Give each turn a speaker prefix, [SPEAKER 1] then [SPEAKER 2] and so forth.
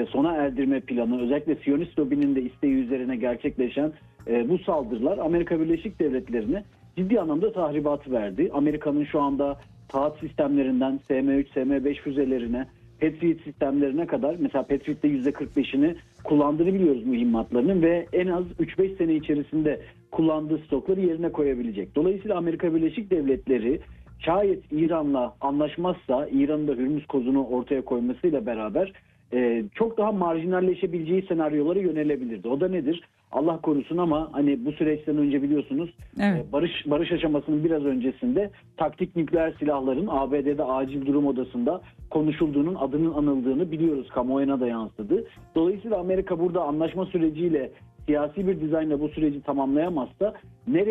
[SPEAKER 1] sona erdirme planı, özellikle Siyonist lobinin de isteği üzerine gerçekleşen bu saldırılar Amerika Birleşik Devletleri'ne ciddi anlamda tahribat verdi. Amerika'nın şu anda taahhüt sistemlerinden SM-3, SM-5 füzelerine, Patriot sistemlerine kadar, mesela Patriot'te %45'ini kullandığını biliyoruz mühimmatlarının ve en az 3-5 sene içerisinde kullandığı stokları yerine koyabilecek. Dolayısıyla Amerika Birleşik Devletleri şayet İran'la anlaşmazsa, İran'ın da Hürmüz kozunu ortaya koymasıyla beraber çok daha marjinalleşebileceği senaryolara yönelebilirdi. O da nedir? Allah korusun ama hani bu süreçten önce biliyorsunuz
[SPEAKER 2] Evet.
[SPEAKER 1] barış aşamasının biraz öncesinde taktik nükleer silahların ABD'de acil durum odasında konuşulduğunun, adının anıldığını biliyoruz. Kamuoyuna da yansıdı. Dolayısıyla Amerika burada anlaşma süreciyle, siyasi bir dizaynla bu süreci tamamlayamazsa nereye